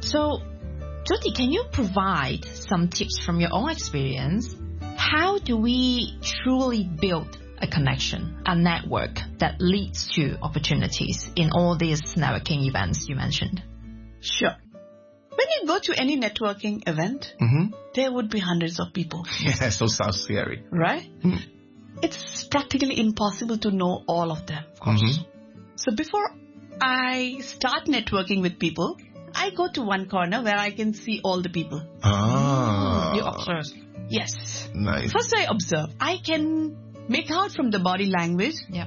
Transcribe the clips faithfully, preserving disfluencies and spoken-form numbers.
So, Jyoti, can you provide some tips from your own experience? How do we truly build a connection, a network that leads to opportunities in all these networking events you mentioned? Sure. When you go to any networking event, Mm-hmm. there would be hundreds of people, Yeah, so sounds scary. right? Mm. It's practically impossible to know all of them, of course. Mhm. So before I start networking with people, I go to one corner where I can see all the people. Ah. You observe. Yes. Nice. First I observe. I can make out from the body language Yeah.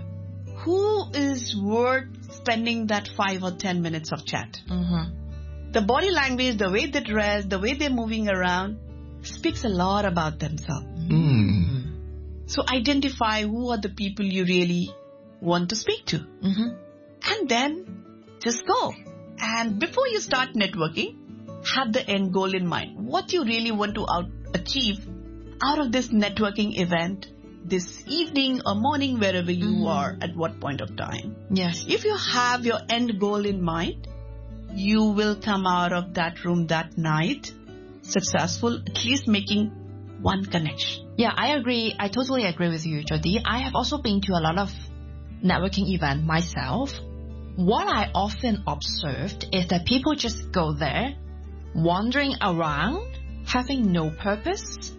who is worth spending that five or ten minutes of chat. Mm-hmm. The body language, the way they dress, the way they're moving around speaks a lot about themselves. Mm. So identify who are the people you really want to speak to. Mm-hmm. And then just go. And before you start networking, have the end goal in mind. What you really want to out- achieve out of this networking event, this evening or morning, wherever you Mhm. are at what point of time. Yes. If you have your end goal in mind, you will come out of that room that night successful, at least making one connection. Yeah, I agree. I totally agree with you, Jyoti. I have also been to a lot of networking events myself. What I often observed is that people just go there, wandering around, having no purpose,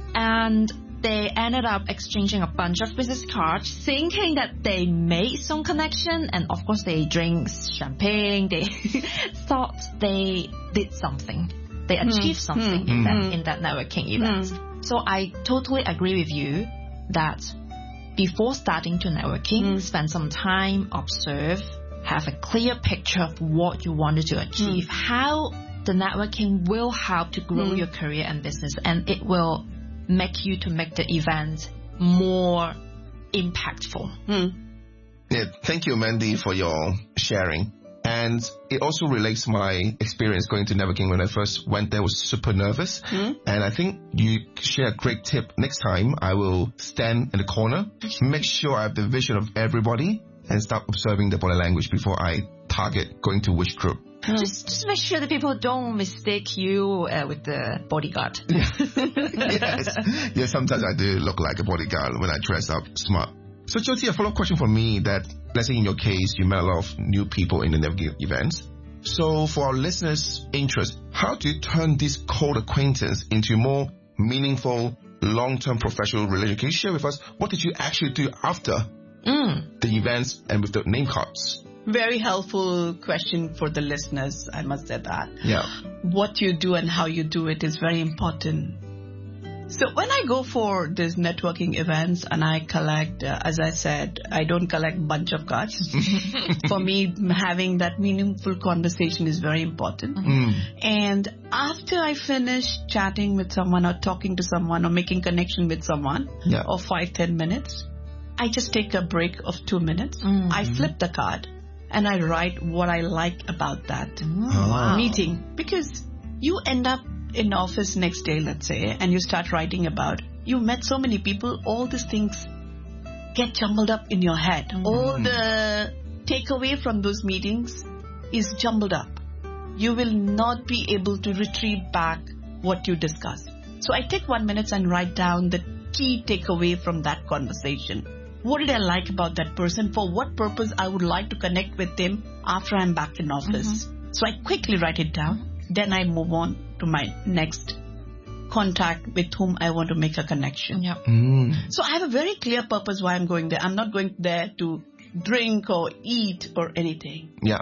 and they ended up exchanging a bunch of business cards, thinking that they made some connection, and of course they drink champagne. They thought they did something. They achieved something in that in that networking event. So I totally agree with you that before starting to networking, spend some time, observe, have a clear picture of what you wanted to achieve, how the networking will help to grow your career and business, and it will make you to make the event more impactful. Yeah, thank you, Mandy, for your sharing. And it also relates my experience going to networking when I first went there. Was super nervous. And I think you share a great tip. Next time, I will stand in the corner, make sure I have the vision of everybody, and start observing the body language before I target going to which group. Just, just make sure that people don't mistake you uh, with the bodyguard. Yes. Yeah, sometimes I do look like a bodyguard when I dress up smart. So, Jyoti, a follow-up question for me that, let's say in your case, you met a lot of new people in the networking events. So, for our listeners' interest, how do you turn this cold acquaintance into more meaningful, long-term professional relationship? Can you share with us what did you actually do after Mm. the events and with the name cards? Very helpful question for the listeners, I must say that. Yeah. What you do and how you do it is very important. So when I go for these networking events and I collect, uh, as I said, I don't collect bunch of cards. For me, having that meaningful conversation is very important. Mm. And after I finish chatting with someone or talking to someone or making connection with someone, Yeah. or five, ten minutes, I just take a break of two minutes. Mm. I flip the card and I write what I like about that Wow. meeting. Because you end up in office next day, let's say, and you start writing about, you met so many people, all these things get jumbled up in your head. All the takeaway from those meetings is jumbled up. You will not be able to retrieve back what you discussed. So I take one minute and write down the key takeaway from that conversation. What did I like about that person? For what purpose I would like to connect with them after I'm back in office? So I quickly write it down. Then I move on to my next contact with whom I want to make a connection. Yep. Mm. So I have a very clear purpose why I'm going there. I'm not going there to drink or eat or anything. Yeah.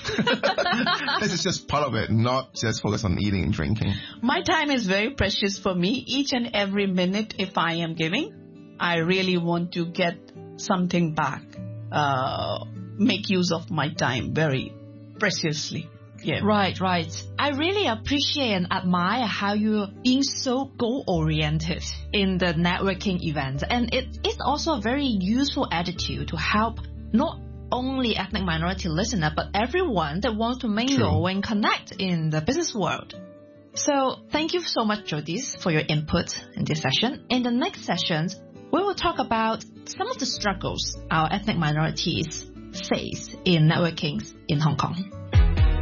This is just part of it, not just focus on eating and drinking. My time is very precious for me. Each and every minute, if I am giving, I really want to get something back. Uh, make use of my time very preciously. Yeah. Right, right. I really appreciate and admire how you're being so goal-oriented in the networking event. And it is also a very useful attitude to help not only ethnic minority listener, but everyone that wants to mingle True. and connect in the business world. So thank you so much, Jyoti, for your input in this session. In the next sessions, we will talk about some of the struggles our ethnic minorities face in networking in Hong Kong.